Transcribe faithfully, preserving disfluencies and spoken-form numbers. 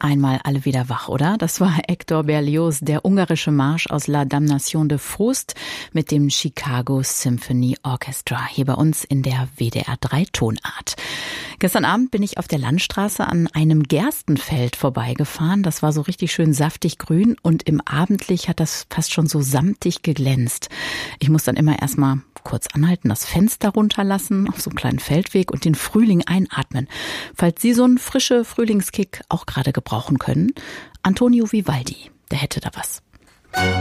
einmal alle wieder wach, oder? Das war Hector Berlioz, der ungarische Marsch aus La Damnation de Faust mit dem Chicago Symphony Orchestra, hier bei uns in der W D R drei Tonart. Gestern Abend bin ich auf der Landstraße an einem Gerstenfeld vorbeigefahren. Das war so richtig schön saftig grün und im Abendlicht hat das fast schon so samtig geglänzt. Ich muss dann immer erstmal kurz anhalten, das Fenster runterlassen auf so einem kleinen Feldweg und den Frühling einatmen. Falls Sie so einen frischen Frühlingskick auch gerade gebrauchen können, Antonio Vivaldi, der hätte da was.